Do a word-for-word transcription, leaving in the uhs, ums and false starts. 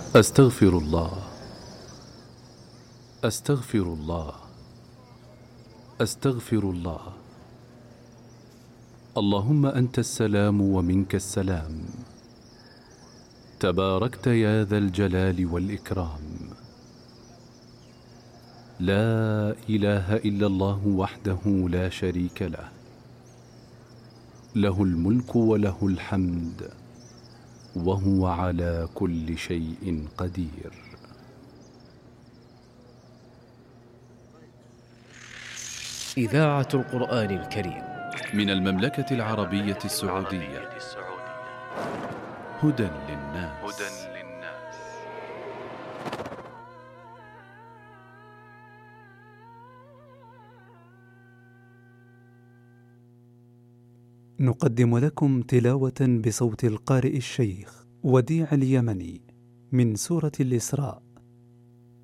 أستغفر الله أستغفر الله أستغفر الله. اللهم أنت السلام ومنك السلام، تباركت يا ذا الجلال والإكرام. لا إله إلا الله وحده لا شريك له، له الملك وله الحمد وهو على كل شيء قدير. إذاعة القرآن الكريم من المملكة العربية السعودية. هدى للناس. نقدم لكم تلاوة بصوت القارئ الشيخ وديع اليمني من سورة الإسراء